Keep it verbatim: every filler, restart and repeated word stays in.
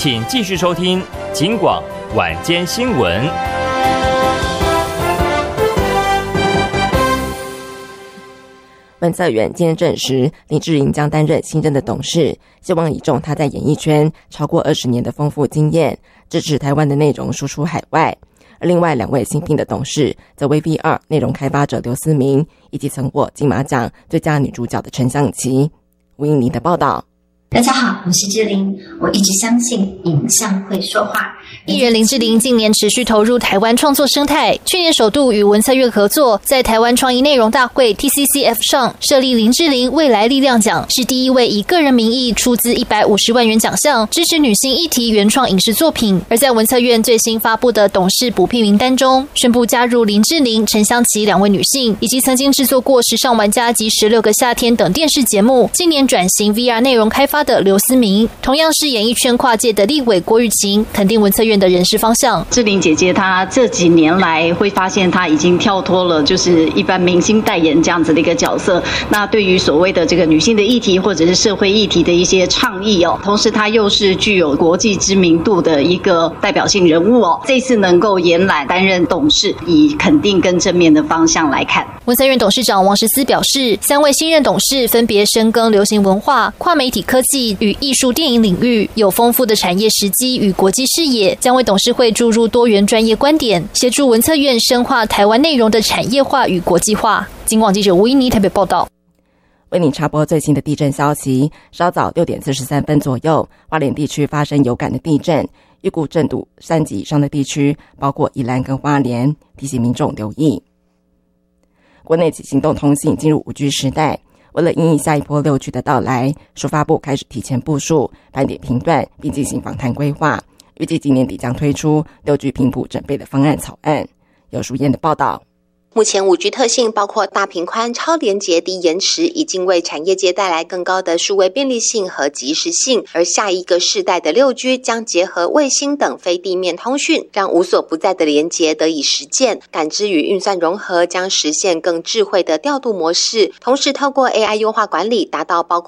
请继续收听警广晚间新闻。 文策院今天证实，林志玲将担任新任的董事，希望倚重她在演艺圈超过二十年的丰富经验，支持台湾的内容输出海外。而另外两位新聘的董事则为 V 二 内容开发者刘思明，以及曾获金马奖最佳女主角的陈象琪。吴映妮的报道。 大家好，我是志玲。我一直相信影像会说话。 艺人林志玲近年持续投入台湾创作生态，去年首度与文策院合作，在台湾创意内容大会 T C C F 上设立林志玲未来力量奖，是第一位以个人名义出资一百五十万元奖项支持女性议题原创影视作品。而在文策院最新发布的董事补聘名单中，宣布加入林志玲、陈香琪两位女性，以及曾经制作过《时尚玩家》及《十六个夏天》等电视节目，今年转型 V R 内容开发的刘思明，同样是演艺圈跨界的立委郭玉琴，肯定文策院的人事方向。 志玲姐姐她这几年来会发现，她已经跳脱了就是一般明星代言这样子的一个角色。那对于所谓的这个女性的议题或者是社会议题的一些倡议哦，同时她又是具有国际知名度的一个代表性人物哦。这次能够延揽担任董事，以肯定跟正面的方向来看。 文策院董事长王时思表示，三位新任董事分别深耕流行文化、跨媒体科技与艺术电影领域，有丰富的产业时机与国际视野，将为董事会注入多元专业观点，协助文策院深化台湾内容的产业化与国际化。警广记者吴依妮台北报道。 为您插播最新的地震消息，稍早六点四十三分左右，花莲地区发生有感的地震，预估震度三级以上的地区包括宜兰跟花莲，提醒民众留意。国内行动通信进入 五 G 时代，为了因应下一波六 G 的到来，数发部开始提前部署、盘点评断，并进行访谈规划，预计今年底将推出六 G 频谱准备的方案草案。有淑燕的报道。 目前 五 G 特性包括大频宽、超连结、低延迟，已经为产业界带来更高的数位便利性和及时性。而下一个世代的 六 G 将结合卫星等非地面通讯，让无所不在的连结得以实践，感知与运算融合，将实现更智慧的调度模式，同时透过 A I 优化管理，达到包括